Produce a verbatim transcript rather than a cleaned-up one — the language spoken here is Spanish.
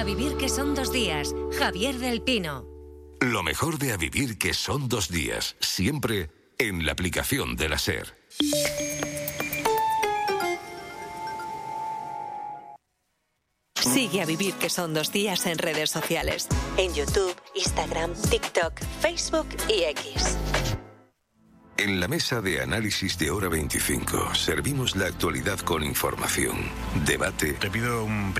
vivir que son dos días. Javier del Pino. Lo mejor de A vivir que son dos días. Siempre en la aplicación de la SER. Sigue A vivir que son dos días en redes sociales. En YouTube, Instagram, TikTok, Facebook y X. En la mesa de análisis de Hora veinticinco servimos la actualidad con información, debate. Te pido un